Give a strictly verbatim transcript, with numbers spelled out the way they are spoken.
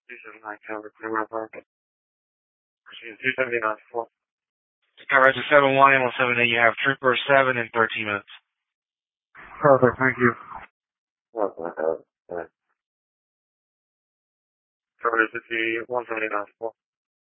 two seventy-nine Calvert, Clearwater Park. Proceed two seventy-nine four. Alright, to seven one, one seven eight, you have Trooper seven in thirteen minutes. Perfect, thank you. What's that? Uh, Cover City one seventy-nine four.